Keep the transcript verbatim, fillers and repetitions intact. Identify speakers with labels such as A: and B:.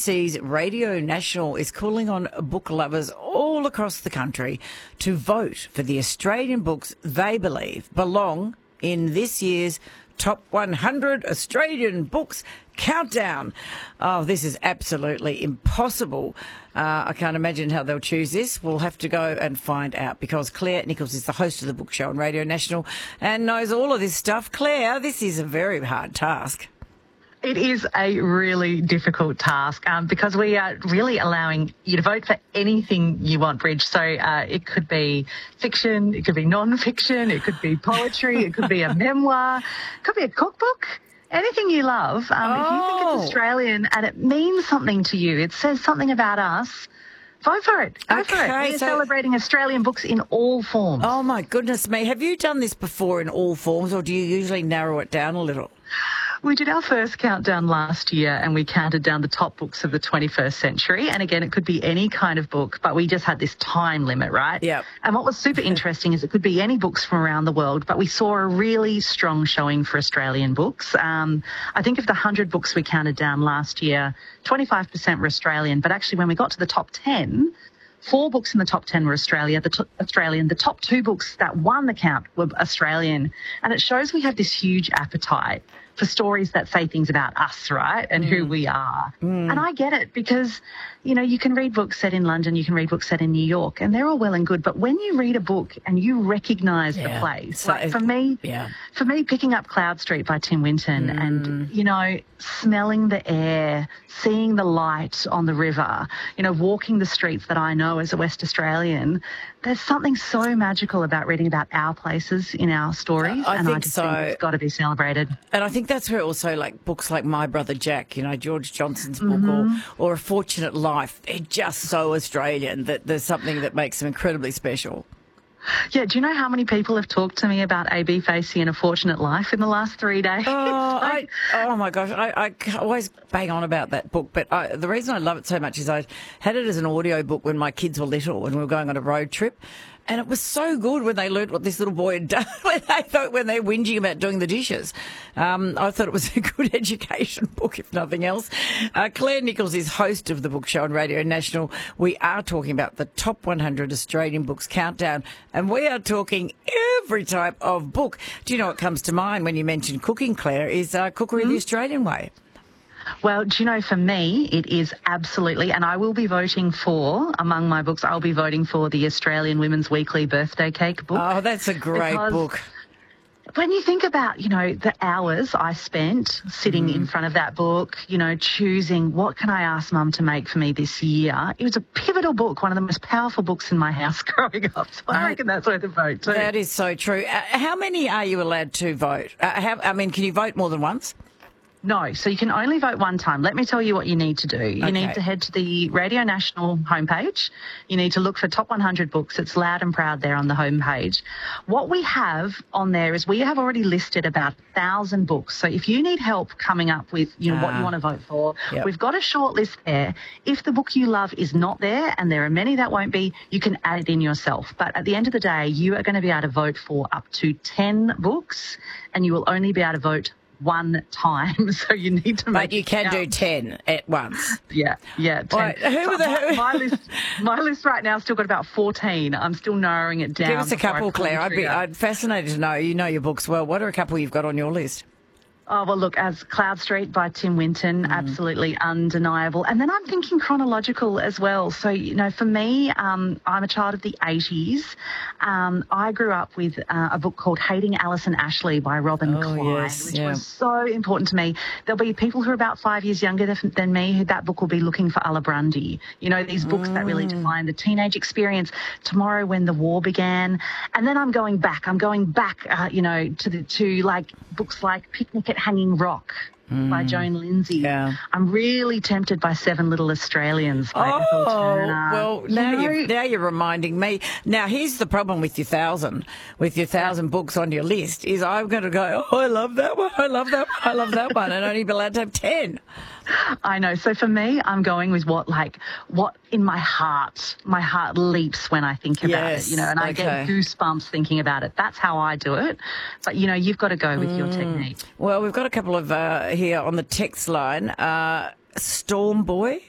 A: C's Radio National is calling on book lovers all across the country to vote for the Australian books they believe belong in this year's Top one hundred Australian Books Countdown. Oh, this is absolutely impossible. Uh, I can't imagine how they'll choose this. We'll have to go and find out, because Claire Nichols is the host of the Book Show on Radio National and knows all of this stuff. Claire, this is a very hard task.
B: It is a really difficult task um, because we are really allowing you to vote for anything you want, Bridge. So uh, it could be fiction, it could be non-fiction, it could be poetry, it could be a memoir, it could be a cookbook. Anything you love. Um,
A: oh.
B: If you think it's Australian and it means something to you, it says something about us, vote for it. Go
A: okay,
B: for it. We're
A: so,
B: celebrating Australian books in all forms.
A: Oh, my goodness me. Have you done this before in all forms, or do you usually narrow it down a little?
B: We did our first countdown last year and we counted down the top books of the twenty-first century. And again, it could be any kind of book, but we just had this time limit, right?
A: Yeah.
B: And what was super interesting is it could be any books from around the world, but we saw a really strong showing for Australian books. Um, I think of the one hundred books we counted down last year, twenty-five percent were Australian, but actually when we got to the top ten, four books in the top ten were Australia, the t- Australian. The top two books that won the count were Australian. And it shows we have this huge appetite for stories that say things about us, right, and mm. who we are. Mm. And I get it because, you know, you can read books set in London, you can read books set in New York, and they're all well and good. But when you read a book and you recognise
A: yeah.
B: the place,
A: so
B: like for me,
A: yeah.
B: for me, picking up Cloud Street by Tim Winton mm. and, you know, smelling the air, seeing the light on the river, you know, walking the streets that I know as a West Australian, there's something so magical about reading about our places in our stories.
A: I
B: and
A: think
B: I just
A: so.
B: think it's got to be celebrated.
A: And I think that's where also like books like My Brother Jack, you know, George Johnson's book,
B: Mm-hmm.
A: or, or A Fortunate Life, they're just so Australian that there's something that makes them incredibly special.
B: Yeah, do you know how many people have talked to me about A B Facey and A Fortunate Life in the last three days?
A: Oh, I, oh my gosh, I, I always bang on about that book, but I, the reason I love it so much is I had it as an audio book when my kids were little, when we were going on a road trip. And it was so good when they learnt what this little boy had done, when they thought, when they're whinging about doing the dishes. Um, I thought it was a good education book, if nothing else. Uh, Claire Nichols is host of the Book Show on Radio National. We are talking about the top one hundred Australian Books Countdown, and we are talking every type of book. Do you know what comes to mind when you mention cooking, Claire, is uh, cookery mm-hmm. the Australian way?
B: Well, do you know, for me, it is absolutely, and I will be voting for, among my books, I'll be voting for the Australian Women's Weekly Birthday Cake book.
A: Oh, that's a great book.
B: When you think about, you know, the hours I spent sitting mm. in front of that book, you know, choosing what can I ask Mum to make for me this year, it was a pivotal book, one of the most powerful books in my house growing up. So I reckon that's worth a vote too.
A: That is so true. Uh, how many are you allowed to vote? Uh, how, I mean, can you vote more than once?
B: No, so you can only vote one time. Let me tell you what you need to do. You okay. need to head to the Radio National homepage. You need to look for Top one hundred Books. It's loud and proud there on the homepage. What we have on there is we have already listed about one thousand books. So if you need help coming up with, you know, uh, what you want to vote for, yep. we've got a short list there. If the book you love is not there, and there are many that won't be, you can add it in yourself. But at the end of the day, you are going to be able to vote for up to ten books, and you will only be able to vote one time, so you need to make.
A: But you can do ten at once.
B: Yeah, yeah. ten.
A: Right, who were the
B: my, my list? My list right now still got about fourteen. I'm still narrowing it down.
A: Give us a couple, Claire. I'd be I'd fascinated to know. You know your books well. What are a couple you've got on your list?
B: Oh, well, look, as Cloud Street by Tim Winton, mm. absolutely undeniable. And then I'm thinking chronological as well. So, you know, for me, um, I'm a child of the eighties. Um, I grew up with uh, a book called Hating Alison Ashley by Robin
A: oh,
B: Klein,
A: yes,
B: which
A: yeah.
B: was so important to me. There'll be people who are about five years younger than, than me who that book will be looking for Alla Grundy. You know, these books mm. that really define the teenage experience. Tomorrow When the War Began. And then I'm going back. I'm going back, uh, you know, to the to like books like Picnic at Hanging Rock mm. by Joan Lindsay.
A: Yeah.
B: I'm really tempted by Seven Little Australians by
A: oh,
B: Ethel Turner.
A: Well, now, you know, you're, now you're reminding me. Now, here's the problem with your thousand, with your thousand books on your list, is I'm going to go, oh, I love that one, I love that one, I love that one, and only be allowed to have ten.
B: I know. So for me, I'm going with what, like, what in my heart, my heart leaps when I think about
A: yes,
B: it, you know, and I
A: okay.
B: get goosebumps thinking about it. That's how I do it. But, you know, you've got to go with mm. your technique.
A: Well, we've got a couple of uh, here on the text line. Uh, Storm Boy